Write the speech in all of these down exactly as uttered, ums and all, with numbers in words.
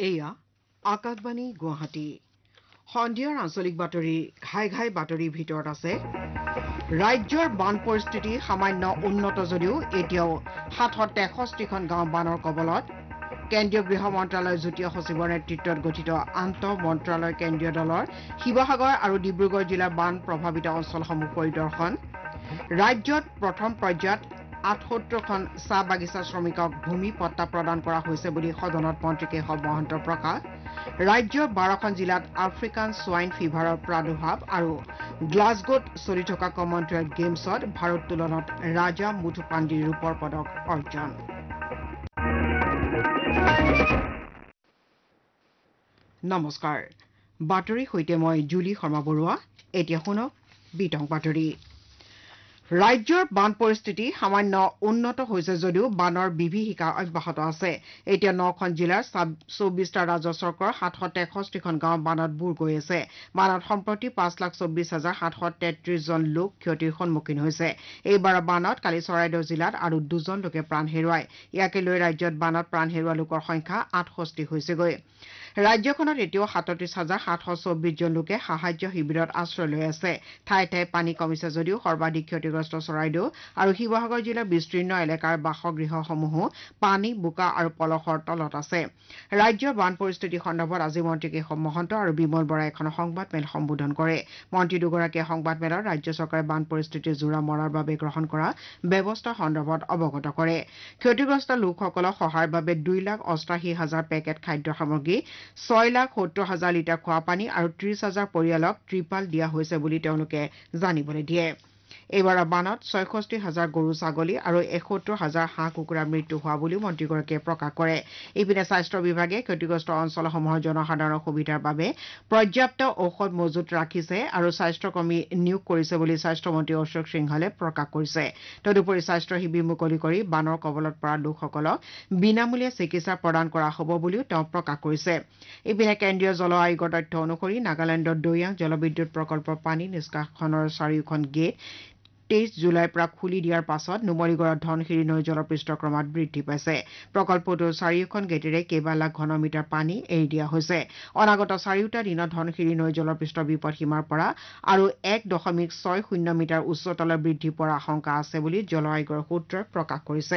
এয়া আকাশবাণী গুৱাহাটী সন্ধিয়াৰ আঞ্চলিক বাতৰি ঘাই ঘাই বাতৰিৰ ভিতৰত আছে ৰাজ্যৰ বান পৰিস্থিতি সামান্য উন্নত যদিও এতিয়াও সাতশ তেষষ্ঠিখন গাঁও বানৰ কবলত কেন্দ্ৰীয় গৃহ মন্ত্ৰালয়ৰ যুটীয়া সচিবৰ নেতৃত্বত গঠিত আন্তঃ মন্ত্ৰালয় কেন্দ্ৰীয় দলৰ শিৱসাগৰ আৰু ডিব্ৰুগড় জিলাৰ বান প্ৰভাৱিত অঞ্চলসমূহ পৰিদৰ্শন ৰাজ্যত প্ৰথম পৰ্যায়ত আঠসত্তৰখন চাহ বাগিচা শ্ৰমিকক ভূমি পট্টা প্ৰদান কৰা হৈছে বুলি সদনত মন্ত্ৰী কেশৱ মহন্তৰ প্ৰকাশ ৰাজ্যৰ বাৰখন জিলাত আফ্ৰিকান সোৱাইন ফিভাৰৰ প্ৰাদুৰ্ভাৱ আৰু গ্লাছগোত চলি থকা কমনৱেলথ গেমছত ভাৰোত্তোলনত ৰাজা মুথুপাণ্ডিৰ ৰূপৰ পদক অৰ্জন নমস্কাৰ বাতৰিৰ সৈতে মই জুলি শৰ্মা বৰুৱা এতিয়া শুনক বিতং বাতৰি ৰাজ্যৰ বান পৰিস্থিতি সামান্য উন্নত হৈছে যদিও বানৰ বিভীষিকা অব্যাহত আছে এতিয়া নখন জিলাৰ চৌবিশটা ৰাজহ চক্ৰৰ সাতশ তেষষ্ঠিখন গাঁও বানত বুৰ গৈ আছে বানত সম্প্ৰতি পাঁচ লাখ চৌবিশ হাজাৰ সাতশ তেত্ৰিশ জন লোক ক্ষতিৰ সন্মুখীন হৈছে এইবাৰৰ বানত কালি চৰাইদেউ জিলাত আৰু দুজন লোকে প্ৰাণ হেৰুৱায় ইয়াকে লৈ ৰাজ্যত বানত প্ৰাণ হেৰুওৱা লোকৰ সংখ্যা আঠষষ্ঠি হৈছেগৈ ৰাজ্যখনত এতিয়াও সাতত্ৰিশ হাজাৰ সাতশ চৌবিশ জন লোকে সাহায্য শিবিৰত আশ্ৰয় লৈ আছে ঠায়ে ঠায়ে পানী কমিছে যদিও সৰ্বাধিক ক্ষতিগ্ৰস্ত চৰাইদেউ আৰু শিৱসাগৰ জিলাৰ বিস্তীৰ্ণ এলেকাৰ বাসগৃহসমূহো পানী বোকা আৰু পলসৰ তলত আছে ৰাজ্যৰ বান পৰিস্থিতি সন্দৰ্ভত আজি মন্ত্ৰী কেশৱ মহন্ত আৰু বিমল বৰাই এখন সংবাদমেল সম্বোধন কৰে মন্ত্ৰী দুগৰাকীয়ে সংবাদমেলত ৰাজ্য চৰকাৰে বান পৰিস্থিতিৰ জোৰা মৰাৰ বাবে গ্ৰহণ কৰা ব্যৱস্থা সন্দৰ্ভত অৱগত কৰে ক্ষতিগ্ৰস্ত লোকসকলক সহায়ৰ বাবে দুই লাখ অষ্টাশী হাজাৰ পেকেট খাদ্য সামগ্ৰী ছয় লাখ সত্তৰ হাজাৰ লিটাৰ খোৱাপানী আৰু ত্ৰিশ হাজাৰ পৰিয়ালক ত্ৰিপাল দিয়া হৈছে বুলি তেওঁলোকে জানিবলৈ দিয়ে এইবাৰৰ বানত ছয়ষষ্ঠি হাজাৰ গৰু ছাগলী আৰু এসত্তৰ হাজাৰ হাঁহ কুকুৰাৰ মৃত্যু হোৱা বুলিও মন্ত্ৰীগৰাকীয়ে প্ৰকাশ কৰে ইপিনে স্বাস্থ্য বিভাগে ক্ষতিগ্ৰস্ত অঞ্চলসমূহৰ জনসাধাৰণৰ সুবিধাৰ বাবে পৰ্যাপ্ত ঔষধ মজুত ৰাখিছে আৰু স্বাস্থ্যকৰ্মী নিয়োগ কৰিছে বুলি স্বাস্থ্যমন্ত্ৰী অশোক সিংহালে প্ৰকাশ কৰিছে তদুপৰি স্বাস্থ্য শিবিৰ মুকলি কৰি বানৰ কবলত পৰা লোকসকলক বিনামূলীয়া চিকিৎসা প্ৰদান কৰা হ'ব বুলিও তেওঁ প্ৰকাশ কৰিছে ইপিনে কেন্দ্ৰীয় জল আয়োগৰ তথ্য অনুসৰি নাগালেণ্ডৰ দৈয়াং জলবিদ্যুৎ প্ৰকল্পৰ পানী নিষ্কাশনৰ চাৰিওখন গেট তেইশ জুলাইৰ পৰা খুলি দিয়াৰ পাছত নুমলীগড়ৰ ধনশিৰি নৈ জলপৃষ্ঠ ক্ৰমাৎ বৃদ্ধি পাইছে প্ৰকল্পটোৰ চাৰিওখন গেটেৰে কেইবা লাখ ঘনমিটাৰ পানী এৰি দিয়া হৈছে অনাগত চাৰিওটা দিনত ধনশিৰি নৈ জলপৃষ্ঠ বিপদ সীমাৰ পৰা আৰু এক দশমিক ছয় শূন্য মিটাৰ উচ্চতালৈ বৃদ্ধি পোৱাৰ আশংকা আছে বুলি জল আয়োগৰ সূত্ৰই প্ৰকাশ কৰিছে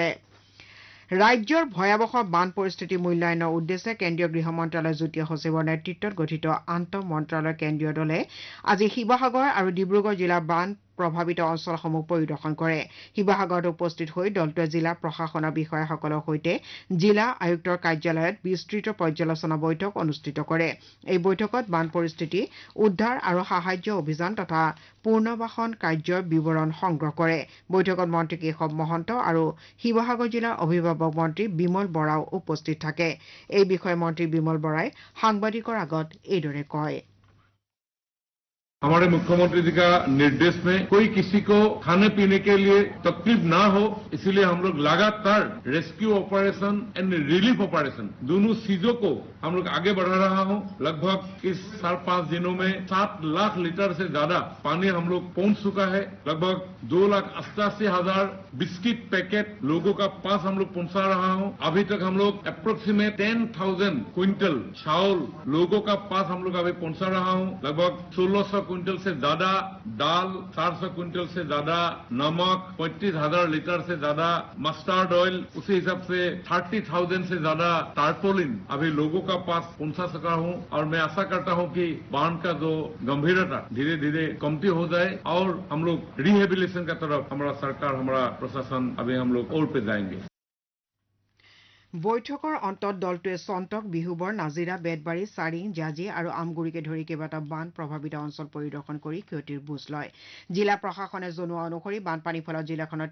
ৰাজ্যৰ ভয়াৱহ বান পৰিস্থিতি মূল্যায়নৰ উদ্দেশ্যে কেন্দ্ৰীয় গৃহ মন্ত্ৰালয়ৰ যুটীয়া সচিবৰ নেতৃত্বত গঠিত আন্তঃ মন্ত্ৰালয় কেন্দ্ৰীয় দলে আজি শিৱসাগৰ আৰু ডিব্ৰুগড় জিলাৰ বান প্ৰভাৱিত অঞ্চলসমূহ পৰিদৰ্শন কৰে শিৱসাগৰত উপস্থিত হৈ দলটোৱে জিলা প্ৰশাসনৰ বিষয়াসকলৰ সৈতে জিলা আয়ুক্তৰ কাৰ্যালয়ত বিস্তৃত পৰ্যালোচনা বৈঠক অনুষ্ঠিত কৰে এই বৈঠকত বান পৰিস্থিতি উদ্ধাৰ আৰু সাহায্য অভিযান তথা পুনৰ্বাসন কাৰ্যৰ বিৱৰণ সংগ্ৰহ কৰে বৈঠকত মন্ত্ৰী কেশৱ মহন্ত আৰু শিৱসাগৰ জিলাৰ অভিভাৱক মন্ত্ৰী বিমল বৰাও উপস্থিত থাকে এই বিষয়ে মন্ত্ৰী বিমল বৰাই সাংবাদিকৰ আগত এইদৰে কয় हमारे मुख्यमंत्री जी का निर्देश में कोई किसी को खाने पीने के लिए तकलीफ ना हो इसलिए हम लोग लगातार rescue operation and relief operation दोनों चीजों को हम लोग आगे बढ़ा रहा हूं लगभग इस साढ़े पांच दिनों में सात लाख लीटर से ज्यादा पानी हम लोग पहुंच चुका है लगभग दो लाख अस्सी हजार बिस्किट पैकेट लोगों का पास हम लोग पहुंचा रहा हूं अभी तक हम लोग अप्रोक्सीमेट टेन थाउजेंड क्विंटल चावल लोगों का पास हम लोग अभी पहुंचा रहा हूं लगभग सोलह सौ क्विंटल से ज्यादा दाल चार सौ क्विंटल से ज्यादा नमक पैंतीस हजार लीटर से ज्यादा मस्टर्ड ऑयल उसी हिसाब से थर्टी थाउजेंड से ज्यादा टार्पोलिन अभी लोगों का पास पहुंचा सका हूं और मैं आशा करता हूं कि बाढ़ का जो गंभीरता धीरे धीरे कमती हो जाए और हम लोग रिहेबिलिटेशन का तरफ हमारा सरकार हमारा प्रशासन अभी हम लोग और पे जाएंगे বৈঠকৰ অন্তত দলটোৱে চন্তক বিহুবৰ নাজিৰা বেতবাৰী চাৰিং জাজি আৰু আমগুৰিকে ধৰি কেইবাটাও বান প্ৰভাৱিত অঞ্চল পৰিদৰ্শন কৰি ক্ষতিৰ বুজ লয় জিলা প্ৰশাসনে জনোৱা অনুসৰি বানপানীৰ ফলত জিলাখনৰ